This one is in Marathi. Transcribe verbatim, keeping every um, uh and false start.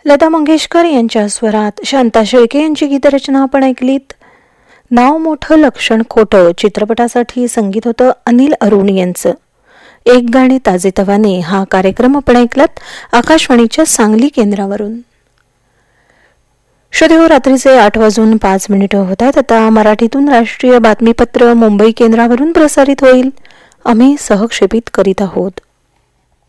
लता मंगेशकर यांच्या स्वरात शांता शेळके यांची गीतरचना आपण ऐकलीत. नाव मोठं लक्षण खोटं चित्रपटासाठी संगीत होतं अनिल अरुण यांचं. एक गाणे ताजेतवाने हा कार्यक्रम आपण ऐकलात आकाशवाणीच्या सांगली केंद्रावरून. श्रोतेहो, रात्रीचे आठ वाजून पाच मिनिटं होत आहेत. आता मराठीतून राष्ट्रीय बातमीपत्र मुंबई केंद्रावरून प्रसारित होईल. आम्ही सहक्षेपित करीत आहोत.